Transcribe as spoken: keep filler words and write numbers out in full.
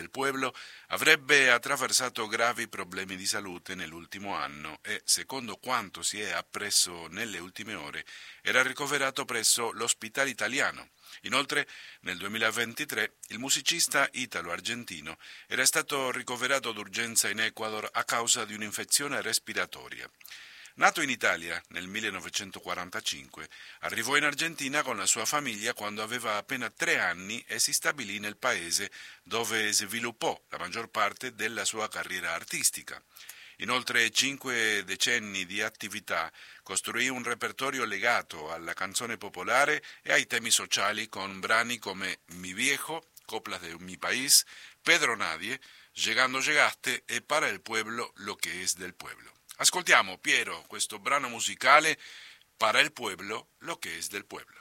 Il pueblo avrebbe attraversato gravi problemi di salute nell'ultimo anno e, secondo quanto si è appreso nelle ultime ore, era ricoverato presso l'ospedale italiano. Inoltre, nel duemilaventitré, il musicista italo-argentino era stato ricoverato d'urgenza in Ecuador a causa di un'infezione respiratoria. Nato in Italia nel millenovecentoquarantacinque, arrivò in Argentina con la sua famiglia quando aveva appena tre anni e si stabilì nel paese dove sviluppò la maggior parte della sua carriera artistica. In oltre cinque decenni di attività costruì un repertorio legato alla canzone popolare e ai temi sociali con brani come Mi Viejo, Coplas de mi País, Pedro Nadie, Llegando Llegaste e Para el Pueblo lo que es del pueblo. Ascoltiamo, Piero, questo brano musicale Para el Pueblo lo que es del pueblo.